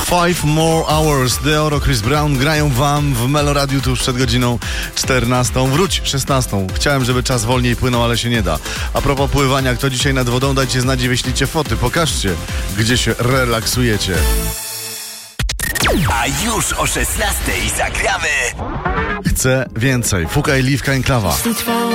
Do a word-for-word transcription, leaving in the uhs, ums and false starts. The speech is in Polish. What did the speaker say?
Five More Hours, Deoro, Chris Brown grają wam w Meloradiu tuż przed godziną czternastą. Wróć, szesnastą. Chciałem, żeby czas wolniej płynął, ale się nie da. A propos pływania, kto dzisiaj nad wodą, dajcie znać i wyślijcie foty. Pokażcie, gdzie się relaksujecie. A już o szesnastej zagramy. Chcę więcej. Fukaj Liwka Enklawa.